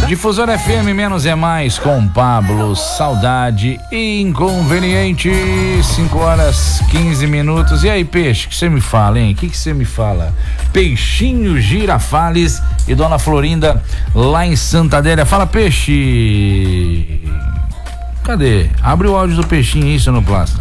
Difusora FM menos é mais com Pablo, saudade e inconveniente. 5h15. E aí, peixe, o que você me fala, hein? O que você me fala? Peixinho Girafales e Dona Florinda lá em Santa Adélia. Fala, peixe. Cadê? Abre o áudio do peixinho aí, Sonoplasta.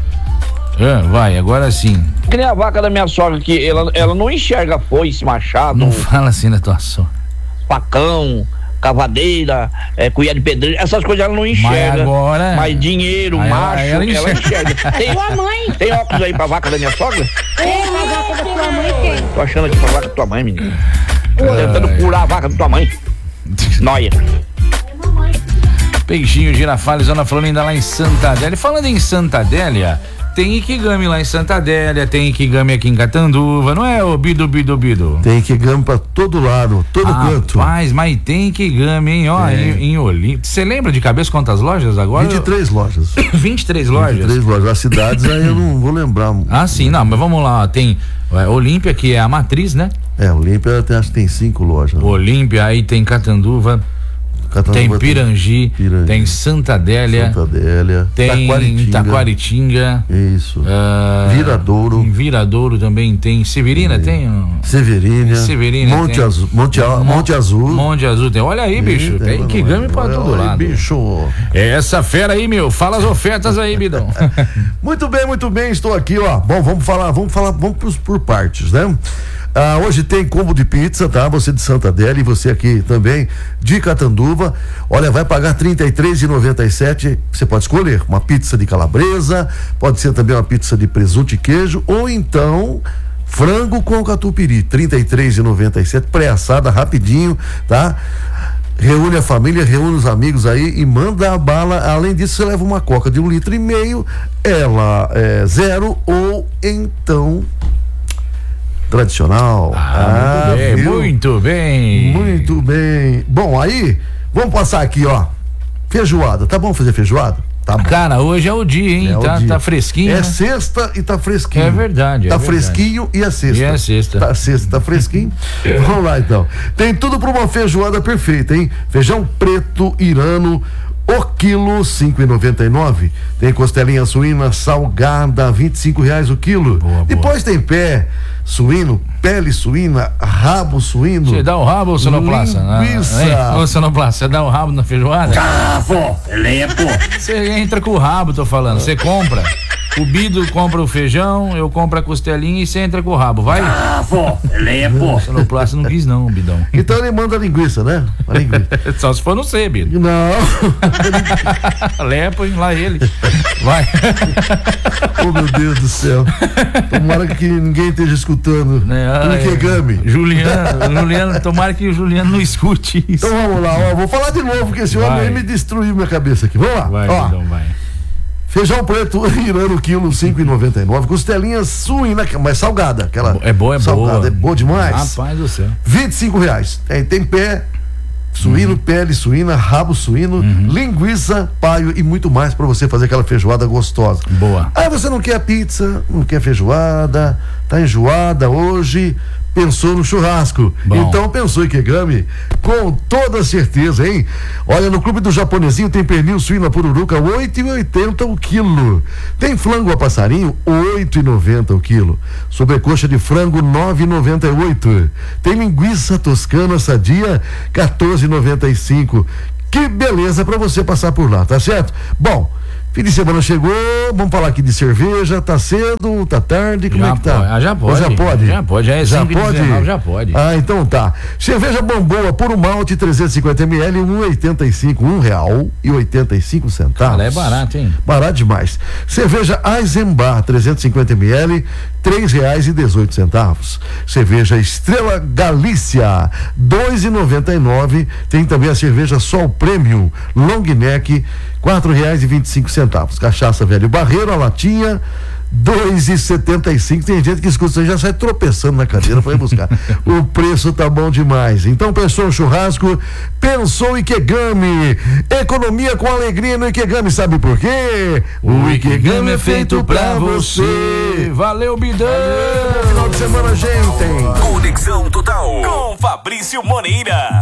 Vai, agora sim. Que nem a vaca da minha sogra, que ela não enxerga foice, machado. Não fala assim da tua sogra. Facão, cavadeira, colher de pedreiro, essas coisas ela não enxerga. Mas agora... Mas dinheiro, macho, ela enxerga. Tua mãe. Tem óculos aí pra vaca da minha sogra? Tem, a vaca da tua mãe tem. Tô achando aqui pra vaca da tua mãe, menino. Tentando curar a vaca da tua mãe. Nóia. Peixinho Girafales, Dona Florinda lá em Santa Adélia. Falando em Santa Adélia, tem Ikigami lá em Santa Adélia, tem Ikigami aqui em Catanduva, não é, ô Bido? Tem Ikigami pra todo lado, todo canto. Mas tem Ikigami, hein, ó, em Olímpia. Você lembra de cabeça quantas lojas agora? 23 lojas. 23 lojas? 23 lojas. As cidades aí eu não vou lembrar. Sim, não, mas vamos lá, ó, tem Olímpia, que é a matriz, né? Olímpia acho que tem 5 lojas. Olímpia, aí tem Catanduva. Tem Pirangi, tem Santa Adélia, tem Taquaritinga. Isso. Viradouro também tem. Severina tem? Severina. Monte Azul tem. Olha aí, bicho. Tem Ikigami pra todo lado. Bicho. Essa fera aí, meu. Fala as ofertas aí, Bidão. Muito bem. Estou aqui, ó. Bom, vamos por partes, né? Hoje tem combo de pizza, tá? Você de Santa Adélia e você aqui também de Catanduva. Olha, vai pagar R$ 33,97. Você pode escolher uma pizza de calabresa, pode ser também uma pizza de presunto e queijo, ou então frango com catupiry, R$ 33,97, pré-assada, rapidinho, tá? Reúne a família, reúne os amigos aí e manda a bala. Além disso, você leva uma coca de 1,5 litro, ela é 0 ou então tradicional. Muito bem. Bom, aí, vamos passar aqui, ó. Feijoada. Tá bom fazer feijoada? Tá bom. Cara, hoje é o dia, hein? Tá fresquinho. É sexta e tá fresquinho. É verdade. Fresquinho e é sexta. Tá sexta, tá fresquinho. Vamos lá, então. Tem tudo pra uma feijoada perfeita, hein? Feijão preto irano, o quilo, R$ 5,99. Tem costelinha suína salgada, R$ 25,00 o quilo. Depois tem pé suíno, pele suína, rabo suíno. Você dá o rabo, ô Sonoplasta? Linguiça. Ô Sonoplasta, você dá o rabo na feijoada? Você entra com o rabo, tô falando. Você compra. O Bido compra o feijão, eu compro a costelinha e você entra com o rabo, vai? O Sonoplasta não quis não, Bidão. Então ele manda a linguiça, né? Só se for no C, Bido. Não. Lepo, lá ele. Vai. Oh, meu Deus do céu. Tomara que ninguém esteja escutando. O Ikigami. Juliano, tomara que o Juliano não escute isso. Então vamos lá, ó. Vou falar de novo, porque esse homem aí me destruiu minha cabeça aqui. Vamos lá. Vai, Bidão, vai. Feijão preto irano, quilo, R$ 5,99. Costelinha suína, mas salgada. Aquela é boa. É boa demais. Rapaz do céu. R$ 25,00. Tem pé suíno, pele suína, rabo suíno, linguiça, paio e muito mais pra você fazer aquela feijoada gostosa. Boa. Aí você não quer pizza, não quer feijoada, tá enjoada hoje, pensou no churrasco. Bom. Então pensou em Ikigami? Com toda certeza, hein? Olha, no Clube do Japonesinho tem pernil suína pururuca, R$ 8,80 o quilo. Tem flango a passarinho, R$ 8,90 o quilo. Sobrecoxa de frango, R$ 9,98. Tem linguiça toscana sadia, R$ 14,95. Que beleza pra você passar por lá, tá certo? Bom, fim de semana chegou, vamos falar aqui de cerveja, tá cedo, tá tarde, como é que tá? Já pode. Já pode? Já pode, já pode? Já pode. Então tá. Cerveja Bamboa, puro malte, 350 ml, R$1,85. Cara, é barato, hein? Barato demais. Cerveja Eisenbach, 350 ml, R$3,18. Cerveja Estrela Galícia, R$2,99. Tem também a cerveja Sol Premium, Long Neck, R$4,25. Cachaça Velho Barreiro, a latinha, R$2,75. Tem gente que escuta, você já sai tropeçando na cadeira para ir buscar. O preço tá bom demais. Então pensou no churrasco, pensou em Ikigami. Economia com alegria no Ikigami, sabe por quê? O Ikigami é feito pra você. Valeu, Bidão. Final de semana, gente. Conexão Total com Fabrício Moreira.